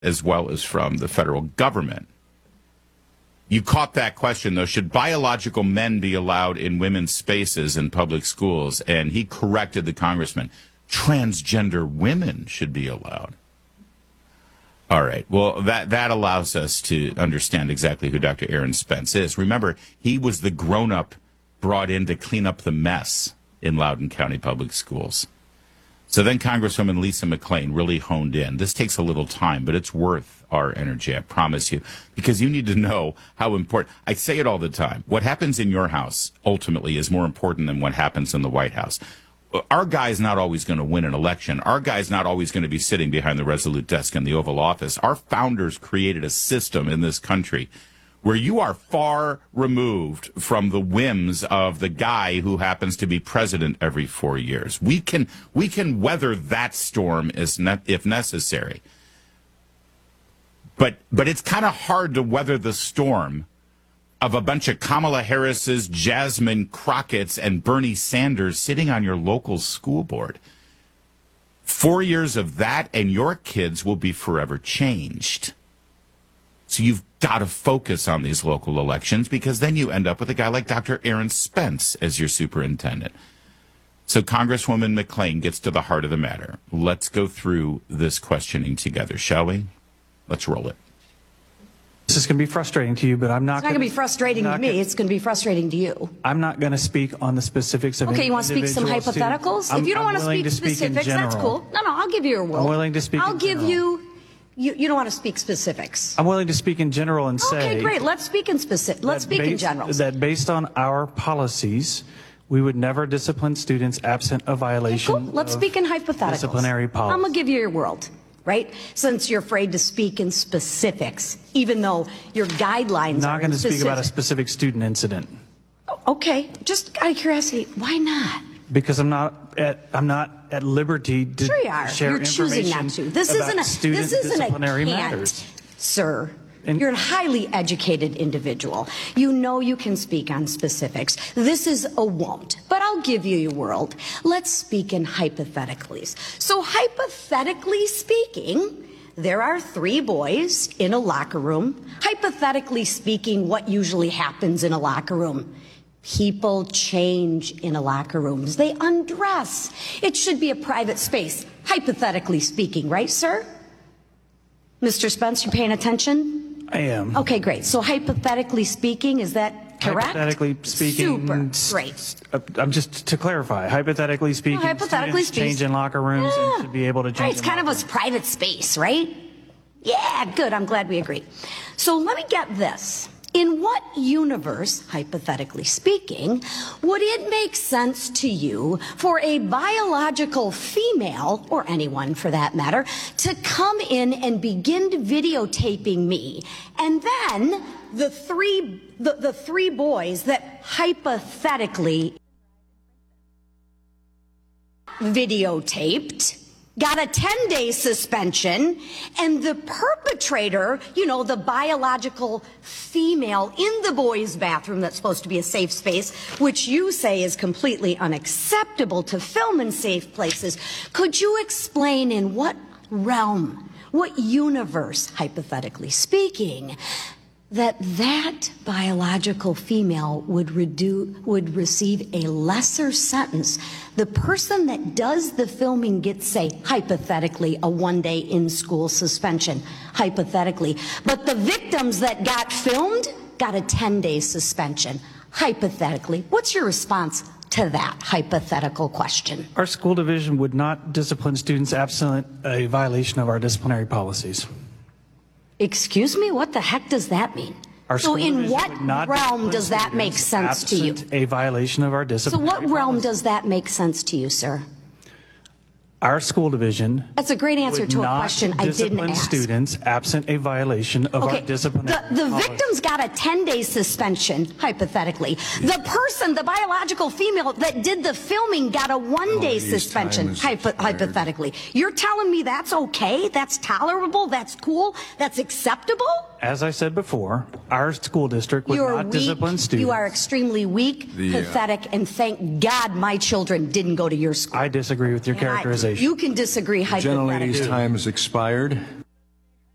as well as from the federal government. You caught that question, though. Should biological men be allowed in women's spaces in public schools? And he corrected the congressman. Transgender women should be allowed. All right. Well, that allows us to understand exactly who Dr. Aaron Spence is. Remember, he was the grown-up brought in to clean up the mess in Loudoun County Public Schools. So then Congresswoman Lisa McClain really honed in. This takes a little time, but it's worth our energy, I promise you, because you need to know how important. I say it all the time. What happens in your house ultimately is more important than what happens in the White House. Our guy's not always going to win an election. Our guy's not always going to be sitting behind the resolute desk in the Oval Office. Our founders created a system in this country where you are far removed from the whims of the guy who happens to be president every 4 years. We can weather that storm if necessary. But it's kind of hard to weather the storm of a bunch of Kamala Harris's, Jasmine Crockett's, and Bernie Sanders sitting on your local school board. 4 years of that, and your kids will be forever changed. So you've got to focus on these local elections, because then you end up with a guy like Dr. Aaron Spence as your superintendent. So Congresswoman McClain gets to the heart of the matter. Let's go through this questioning together, shall we? Let's roll it. This is going to be frustrating to you, but I'm not. It's not going to be frustrating to me. It's going to be frustrating to you. I'm not going to speak on the specifics of. Okay, you want to speak some hypotheticals? If you don't want to speak specifics, that's cool. No, I'll give you your will. I'm willing to speak. I'll give you. You don't want to speak specifics. I'm willing to speak in general and say. Okay, great. Let's speak in specific. Let's speak in general. That based on our policies, we would never discipline students absent a violation. Okay, cool. Let's speak in hypotheticals. Disciplinary policy. I'm gonna give you your world, right? Since you're afraid to speak in specifics, even though your guidelines I'm not going to speak specific. about a specific student incident. Okay, just out of curiosity, why not? Because I'm not at liberty to sure you are. share You're choosing information not to. This about isn't a disciplinary can't, matters. sir. You're a highly educated individual. You know you can speak on specifics. This is a won't, but I'll give you your world. Let's speak in hypotheticals. So hypothetically speaking, there are 3 boys in a locker room. Hypothetically speaking, what usually happens in a locker room? People change in a locker room. They undress. It should be a private space, hypothetically speaking, right, sir? Mr. Spence, you paying attention? I am. Okay, great. So hypothetically speaking, is that correct? Hypothetically speaking. Super, great. I'm just to clarify. Hypothetically speaking, hypothetically students change in locker rooms and should be able to change. Right, it's kind of a private space, right? Yeah, good. I'm glad we agree. So let me get this. In what universe, hypothetically speaking, would it make sense to you for a biological female, or anyone for that matter, to come in and begin videotaping me, and then the three boys that hypothetically videotaped got a 10-day suspension, and the perpetrator, you know, the biological female in the boys' bathroom that's supposed to be a safe space, which you say is completely unacceptable to film in safe places. Could you explain in what realm, what universe, hypothetically speaking, that biological female would receive a lesser sentence? The person that does the filming gets, say, hypothetically, a 1-day in-school suspension, hypothetically. But the victims that got filmed got a 10-day suspension, hypothetically. What's your response to that hypothetical question? Our school division would not discipline students absent a violation of our disciplinary policies. Excuse me? What the heck does that mean? So in what realm does that make sense to you? A violation of our disciplinary policies. So what realm does that make sense to you, sir? Our school division. That's a great answer to a question I didn't ask. Students absent a violation of our disciplinary The victims got a 10-day suspension, hypothetically. The person, the biological female that did the filming got a 1-day suspension, hypothetically. You're telling me that's okay? That's tolerable? That's cool? That's acceptable? As I said before, our school district would not discipline students. You are extremely weak, pathetic, and thank God my children didn't go to your school. I disagree with your characterization. You can disagree hypothetically. The gentlelady's time has expired.